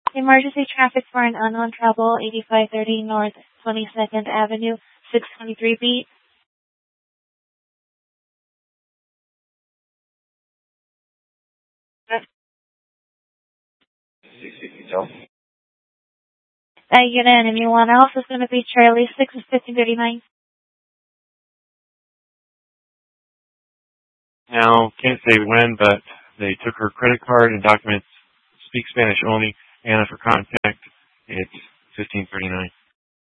Emergency traffic for an unknown trouble, 8530 North 22nd Avenue, 623 beat. Unit, anyone else is going to be Charlie 6 is 1539. Now, can't say when, but they took her credit card and documents. Speak Spanish only. Anna for contact. It's 1539.